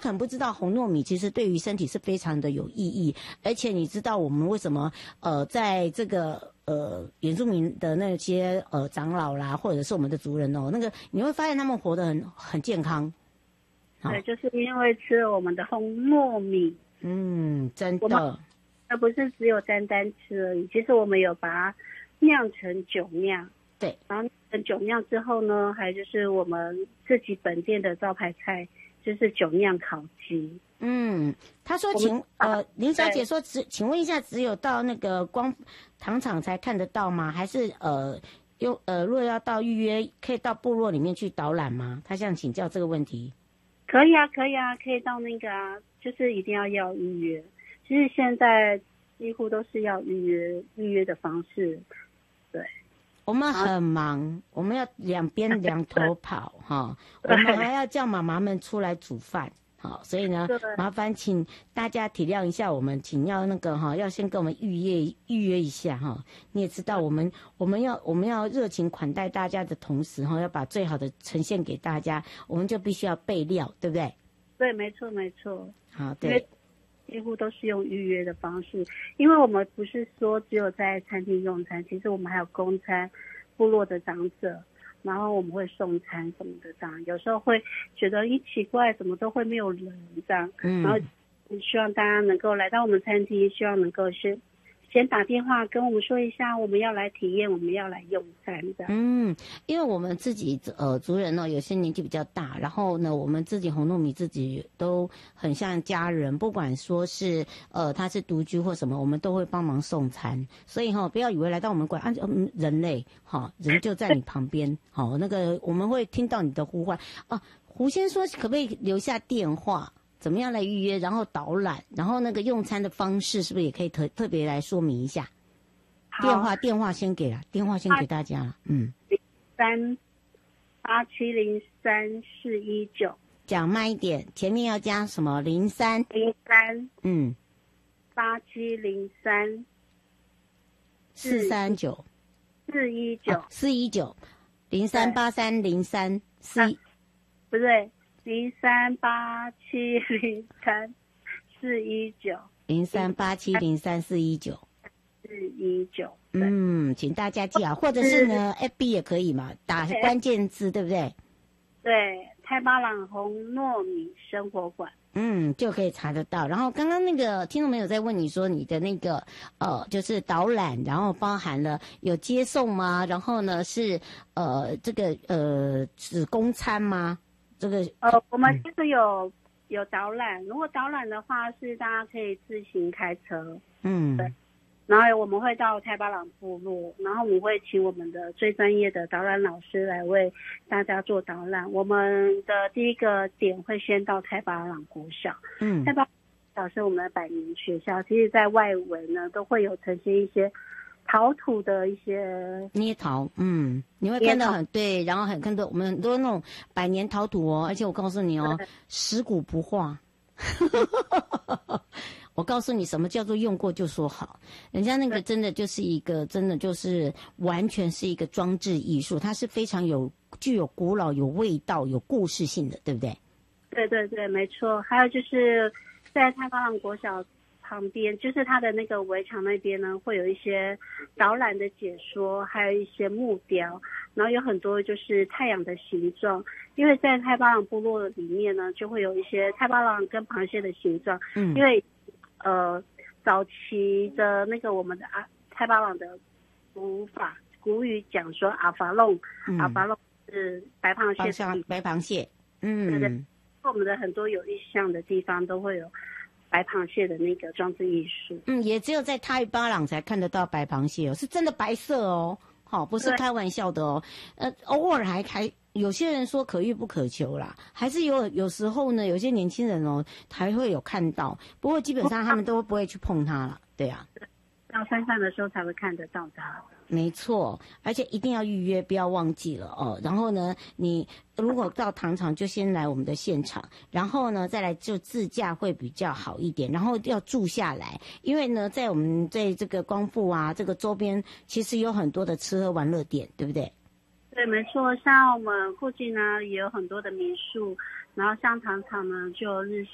可能不知道红糯米其实对于身体是非常的有意义，而且你知道我们为什么在这个原住民的那些长老啦，或者是我们的族人哦，那个你会发现他们活得很健康。 对，就是因为吃了我们的红糯米。 真的。 而不是只有单单吃而已，其实我们有把它酿成酒酿。 对， 然后酒酿之后呢，还有就是我们自己本店的招牌菜，就是酒酿烤鸡。 他说林小姐说请问一下，只有到那个糖厂才看得到吗？还是若要到预约，可以到部落里面去导览吗？他想请教这个问题。 可以啊，可以到那个啊，就是一定要预约。其实现在几乎都是要预约的方式。对， 我们很忙，我们要两头跑哈，我们还要叫妈妈们出来煮饭。好，所以呢，麻烦请大家体谅一下我们，请要那个要先跟我们预约一下哈。你也知道，我们要热情款待大家的同时要把最好的呈现给大家，我们就必须要备料，对不对？ 对，没错。 好，对。 几乎都是用预约的方式，因为我们不是说只有在餐厅用餐，其实我们还有供餐部落的长者，然后我们会送餐什么的这样。有时候会觉得奇怪，怎么都会没有人这样，然后希望大家能够来到我们餐厅，希望能够先打电话跟我们说一下，我们要来体验，我们要来用餐的。 因为我们自己族人有些年纪比较大，然后呢，我们自己红糯米自己都很像家人，不管说是他是独居或什么，我们都会帮忙送餐。所以不要以为来到我们馆人类人就在你旁边那个我们会听到你的呼唤胡先说可不可以留下电话？怎么样来预约，然后导览，然后那个用餐的方式是不是也可以特别来说明一下？电话先给大家了。 0387033419， 讲慢一点，前面要加什么？03 8703 439 419 038303 4 不对0387033419 0387033419。请大家记好，或者是呢 FB 也可以嘛，打关键字对不对？ 对，太巴朗红糯米生活馆。 就可以查得到。然后刚刚那个听众朋友在问你说你的那个就是导览，然后包含了有接送吗？然后呢是这个是供餐吗？这个我们其实有导览，如果导览的话是大家可以自行开车。对。然后我们会到太巴朗部落，然后我们会请我们的最专业的导览老师来为大家做导览。我们的第一个点会先到太巴朗国小。太巴朗国小是我们的百年学校，其实在外围呢都会有呈现一些陶土的一些捏陶。你会看到对，然后看到我们很多那种百年陶土而且我告诉你蚀骨不化。我告诉你什么叫做用过就说好，人家那个真的就是一个，真的就是完全是一个装置艺术，它是非常具有古老、有味道、有故事性的，对不对？ 对，没错。还有就是在太巴朗国小旁边，就是它的那个围墙那边呢，会有一些导览的解说，还有一些木雕，然后有很多就是太阳的形状，因为在太巴朗部落里面呢，就会有一些太巴朗跟螃蟹的形状，因为早期的那个我们的太巴朗的古语讲说阿法弄是白螃蟹， 白螃蟹， 对，我们的很多有意象的地方都会有白螃蟹的那个装置艺术。 也只有在太巴朗才看得到白螃蟹是真的白色不是开玩笑的偶尔还有些人说可遇不可求啦，还是有时候呢，有些年轻人还会有看到，不过基本上他们都不会去碰它了，对啊。 到山上的时候才会看得到它。 没错，而且一定要预约，不要忘记了然后呢，你如果到糖厂就先来我们的现场，然后呢再来就自驾会比较好一点，然后要住下来，因为呢在我们在这个光复这个周边其实有很多的吃喝玩乐点，对不对？ 对，没错，像我们附近呢也有很多的民宿，然后像糖厂呢就有日